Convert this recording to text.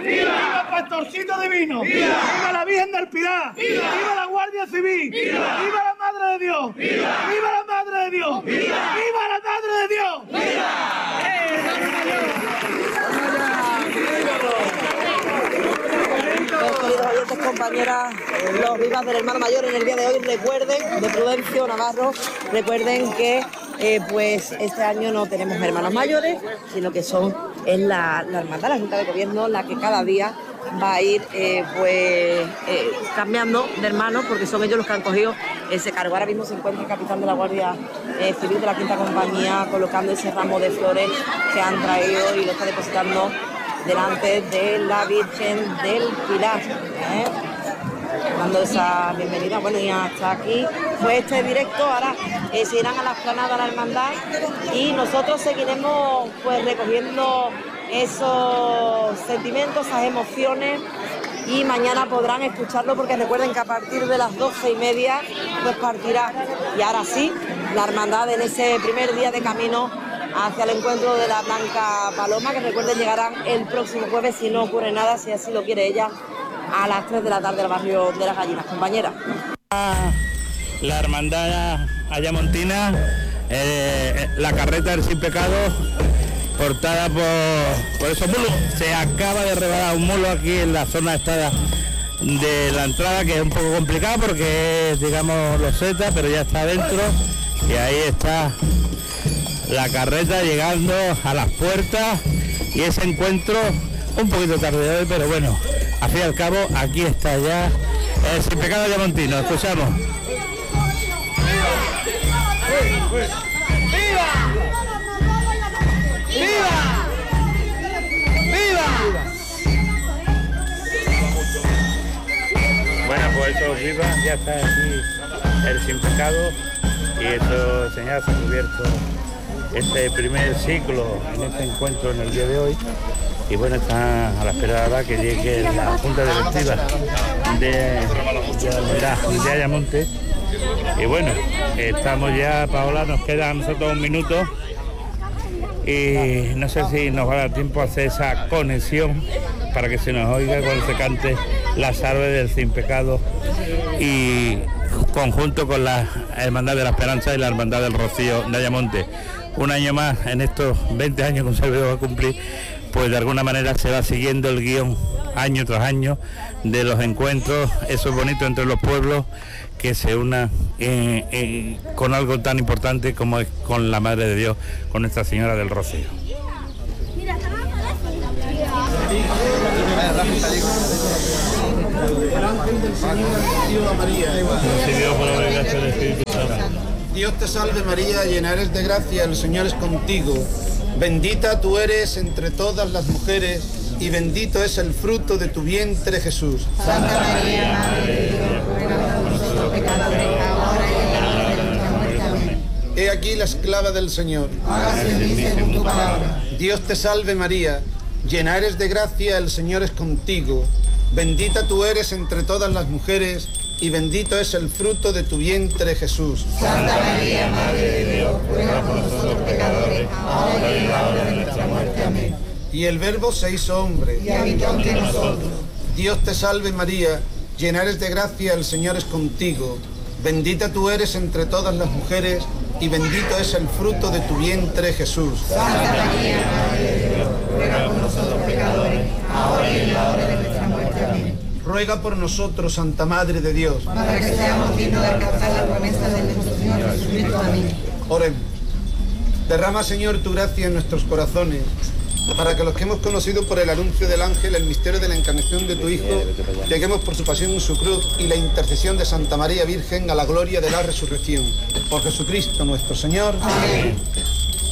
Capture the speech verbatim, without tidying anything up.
¡Viva! ¡Viva el Pastorcito Divino! ¡Viva! ¡Viva la Virgen del Pilar! ¡Viva! ¡Viva la Guardia Civil! ¡Viva! ¡Viva la Madre de Dios! ¡Viva! ¡Viva la Madre de Dios! ¡Viva! ¡Viva la Madre de Dios! ¡Viva! Pues, queridos oyentes, compañeras, los vivas del hermano mayor en el día de hoy, recuerden, de Prudencio Navarro, recuerden que eh, pues este año no tenemos hermanos mayores, sino que son es la, la hermandad, la Junta de Gobierno, la que cada día va a ir eh, pues eh, cambiando de hermanos, porque son ellos los que han cogido ese cargo. Ahora mismo se encuentra el capitán de la Guardia eh, Civil de la Quinta Compañía colocando ese ramo de flores que han traído y lo está depositando delante de la Virgen del Pilar, ¿eh? Dando esa bienvenida. Bueno, y hasta aquí fue este directo. Ahora eh, se irán a la explanada de la hermandad y nosotros seguiremos pues recogiendo esos sentimientos, esas emociones, y mañana podrán escucharlo, porque recuerden que a partir de las doce y media pues partirá, y ahora sí, la hermandad en ese primer día de camino hacia el encuentro de la Blanca Paloma, que recuerden llegarán el próximo jueves, si no ocurre nada, si así lo quiere ella, a las tres de la tarde al barrio de las Gallinas. Compañera. La hermandad ayamontina, eh, la carreta del Sin Pecado, portada por, por esos mulos. Se acaba de rebalar un mulo aquí en la zona esta de la entrada, que es un poco complicada porque es, digamos, loseta, pero ya está adentro, y ahí está la carreta llegando a las puertas, y ese encuentro un poquito tarde de hoy, pero bueno, al fin y al cabo aquí está ya el Sin Pecado ayamontino. Escuchamos. ¡Viva! ¡Viva! ¡Viva! Bueno, pues eso, viva, ya está aquí el Sin Pecado, y eso, señal, se ha cubierto este primer ciclo en este encuentro en el día de hoy. Y bueno, está a la espera que llegue la Junta Directiva de, de, de Ayamonte. Y bueno, estamos ya, Paola, nos queda a nosotros un minuto, y no sé si nos va a dar tiempo a hacer esa conexión para que se nos oiga cuando se cante la salve del Sin Pecado, y conjunto con la Hermandad de la Esperanza y la Hermandad del Rocío de Ayamonte. Un año más, en estos veinte años que se va a cumplir, pues de alguna manera se va siguiendo el guión año tras año de los encuentros, eso es bonito entre los pueblos, que se unan eh, eh, con algo tan importante como es con la Madre de Dios, con Nuestra Señora del Rocío. Dios te salve María, llena eres de gracia, el Señor es contigo. Bendita tú eres entre todas las mujeres, y bendito es el fruto de tu vientre, Jesús. Santa María, Madre de Dios, ruega por nosotros pecadores, ahora y en la hora de nuestra muerte. Amén. He aquí la esclava del Señor. Hágase en mí según tu palabra. Dios te salve María, llena eres de gracia, el Señor es contigo. Bendita tú eres entre todas las mujeres, y bendito es el fruto de tu vientre, Jesús. Santa María, Madre de Dios, ruega por nosotros pecadores, ahora y en la hora de nuestra muerte. Amén. Y el Verbo se hizo hombre, y habitó entre nosotros. Dios te salve María, llena eres de gracia, el Señor es contigo. Bendita tú eres entre todas las mujeres, y bendito es el fruto de tu vientre, Jesús. Santa María, Madre de Dios, ruega por nosotros pecadores, ahora y en la hora de nuestra muerte. Amén. Ruega por nosotros, Santa Madre de Dios, para que seamos dignos de alcanzar la promesa de nuestro Señor Jesucristo. Amén. Oremos. Derrama, Señor, tu gracia en nuestros corazones, para que los que hemos conocido por el anuncio del ángel el misterio de la encarnación de tu Hijo, lleguemos por su pasión en su cruz y la intercesión de Santa María Virgen a la gloria de la resurrección. Por Jesucristo nuestro Señor. Amén.